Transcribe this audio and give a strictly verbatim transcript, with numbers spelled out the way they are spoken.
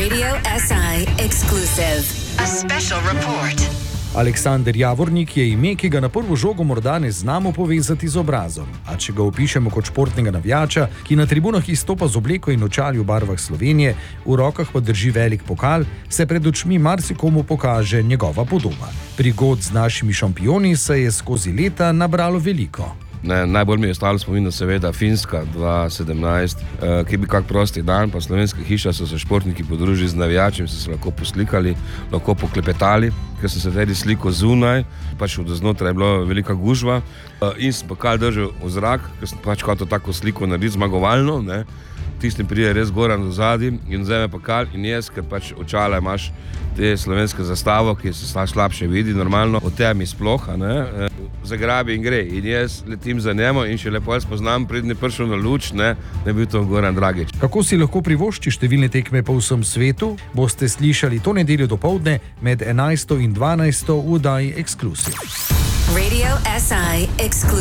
Radio S I exclusive. A special report. Aleksander Javornik je ime, ki ga na prvo žogo morda ne znamo povezati z obrazom. A če ga opišemo kot športnega navijača, ki na tribunah izstopa z obleko in očali v barvah Slovenije, v rokah pa drži velik pokal, se pred očmi marsikomu pokaže njegova podoba. Prigod z našimi šampioni se je skozi leta nabralo veliko. Ne, najbolj mi je ostalo spomin, seveda Finska dva tisoč sedemnajst, eh, ki je bil kak prosti dan, pa slovenska hiša so se športniki podružili z navijačem, so se lahko poslikali, lahko poklepetali, ker so se tudi sliko zunaj, pač do znotraj je bila velika gužva eh, in sem pokal držal v zrak, ker sem pač hotel tako sliko narediti zmagovalno, ne. Tistim prije res Goran do zadnji in vzame pokal in jaz, ker pač očala imaš te slovenske zastavo, ki se slabše vidi, normalno, o temi sploh, ne, zagrabi in gre. In jaz letim za njemu in še lepo spoznam, prednji prišel na luč, ne, da je bil to Goran Dragič. Kako si lahko privošči številne tekme po vsem svetu, boste slišali to nedeljo dopoldne med enajsto in dvanajsto v oddaji Exclusive. Radio S I exclusive.